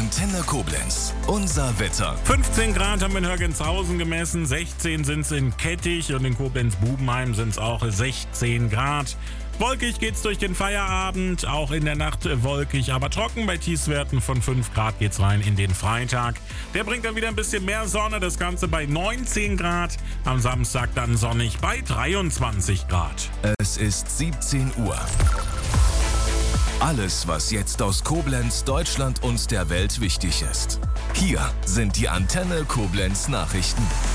Antenne Koblenz. Unser Wetter. 15 Grad haben wir in Hörgenshausen gemessen, 16 sind es in Kettich und in Koblenz-Bubenheim sind es auch 16 Grad. Wolkig geht's durch den Feierabend, auch in der Nacht wolkig, aber trocken. Bei Tiefstwerten von 5 Grad geht's rein in den Freitag. Der bringt dann wieder ein bisschen mehr Sonne, das Ganze bei 19 Grad. Am Samstag dann sonnig bei 23 Grad. Es ist 17 Uhr. Alles, was jetzt aus Koblenz, Deutschland und der Welt wichtig ist. Hier sind die Antenne Koblenz Nachrichten.